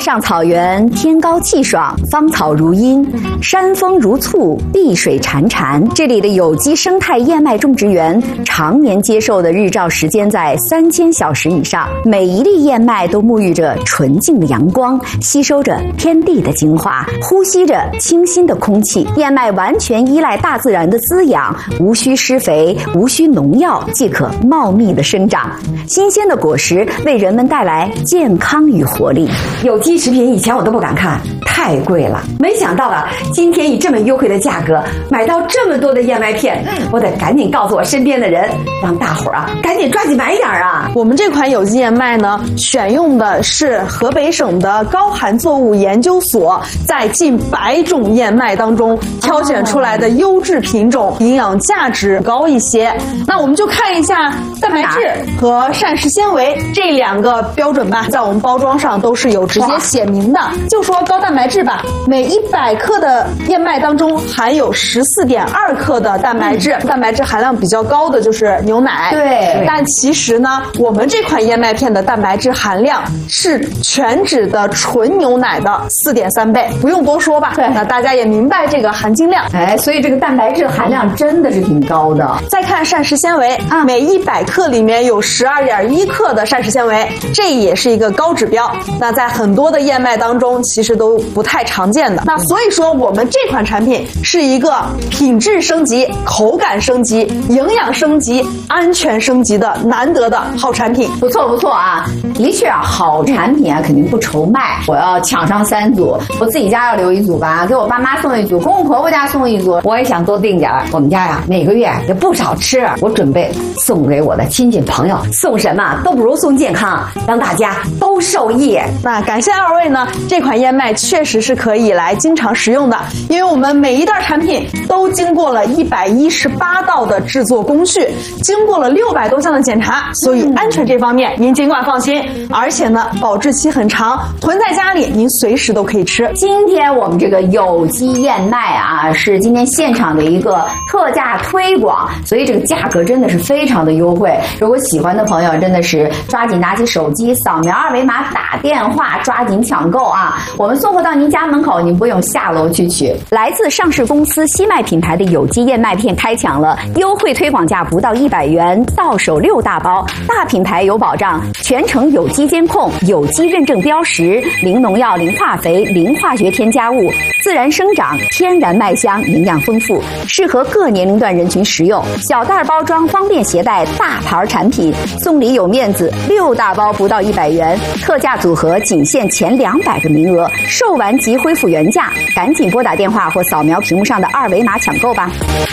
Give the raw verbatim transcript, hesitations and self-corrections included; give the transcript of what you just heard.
上草原，天高气爽，芳草如茵，山风如簇，碧水潺潺。这里的有机生态燕麦种植园常年接受的日照时间在三千小时以上，每一粒燕麦都沐浴着纯净的阳光，吸收着天地的精华，呼吸着清新的空气。燕麦完全依赖大自然的滋养，无需施肥，无需农药，即可茂密的生长。新鲜的果实为人们带来健康与活力。 有机食品以前我都不敢看，太贵了。没想到啊，今天以这么优惠的价格买到这么多的燕麦片，我得赶紧告诉我身边的人，让大伙儿啊赶紧抓紧买点啊！ 我们这款有机燕麦呢，选用的是河北省的高含作物研究所在近百种燕麦当中挑选出来的优质品种，营养价值高一些。那我们就看一下蛋白质和膳食纤维这两个标准吧，在我们包装上都是有直接写明的。就说高蛋白质吧，每一百克的燕麦当中含有十四点二克的蛋白质，蛋白质含量比较高的就是牛奶。 对， 但其实呢，我们这款燕麦片的蛋白质含量是全脂的纯牛奶的四点三倍，不用多说吧？ 对， 那大家也明白这个含金量。 哎，所以这个蛋白质含量真的是挺高的。 再看膳食纤维啊，每一百克里面有十二点一克的膳食纤维，这也是一个高指标。那在很多的燕麦当中，其实都不太常见的。那所以说，我们这款产品是一个品质升级、口感升级、营养升级、安全升级的难得的好产品。 不错不错啊，的确啊，好产品啊肯定不愁卖。我要抢上三组，我自己家要留一组吧，给我爸妈送一组，公公婆婆家送一组。我也想多订点儿，我们家呀每个月也不少吃，我准备送给我的亲戚朋友。送什么都不如送健康，让大家都受益。 那感谢二位呢，这款燕麦确实是可以来经常食用的，因为我们每一袋产品都经过了一百一十八道的制作工序，经过了六百多项的检查，所以安全这方面您尽管放心。而且呢，保质期很长，囤在家里您随时都可以吃。 今天我们这个有机燕麦啊，是今天现场的一个特价推广，所以这个价格真的是非常的优惠。如果喜欢的朋友，真的是抓紧拿起手机扫描二维码打电话，抓紧抢购啊！我们送货到您家门口，您不用下楼去取。 来自上市公司西麦品牌的有机燕麦片开抢了优惠推广价不到一百元，到手六大包，大品牌有保障，全程有机监控，有机认证标识，零农药、零化肥、零化学添加物，自然生长，天然麦香，营养丰富，适合各年龄段人群食用。小袋包装方便携带，大牌产品送礼有面子，六大包不到一百元，特价组合仅限前两百个名额，售完即恢复原价，赶紧拨打电话或扫描屏幕上的二维码抢购吧。